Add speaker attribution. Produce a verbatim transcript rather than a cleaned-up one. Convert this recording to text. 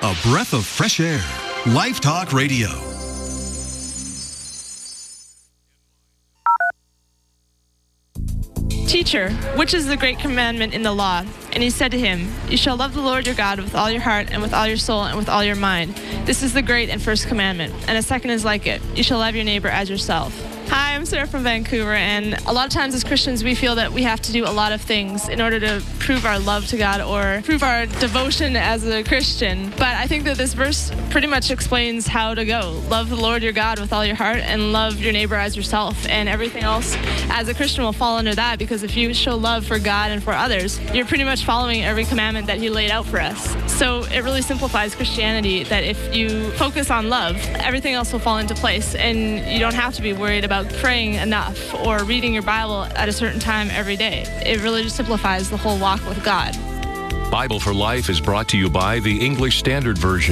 Speaker 1: A breath of fresh air. Life Talk Radio.
Speaker 2: Teacher, which is the great commandment in the law? And he said to him, You shall love the Lord your God with all your heart and with all your soul and with all your mind. This is the great and first commandment. And a second is like it. You shall love your neighbor as yourself. Hi, I'm Sarah from Vancouver, and a lot of times as Christians we feel that we have to do a lot of things in order to prove our love to God or prove our devotion as a Christian. But I think that this verse pretty much explains how to go. Love the Lord your God with all your heart and love your neighbor as yourself, and everything else as a Christian will fall under that, because if you show love for God and for others, you're pretty much following every commandment that he laid out for us. So it really simplifies Christianity that if you focus on love, everything else will fall into place, and you don't have to be worried about praying enough or reading your Bible at a certain time every day. It really just simplifies the whole walk with God.
Speaker 3: Bible for Life is brought to you by the English Standard Version.